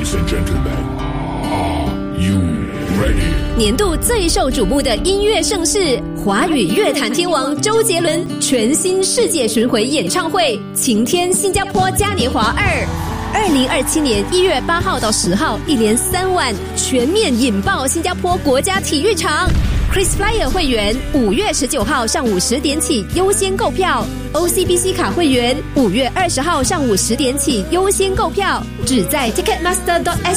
Ladies and gentlemen, are you ready? 年度最受瞩目的音乐盛事，华语乐坛天王周杰伦全新世界巡回演唱会《晴天新加坡嘉年华2》，2027年1月8号到10号，一连3晚全面引爆新加坡国家体育场。KrisFlyer 会员5月19号上午10点起优先购票， OCBC 卡会员5月20号上午10点起优先购票，只在 Ticketmaster.sg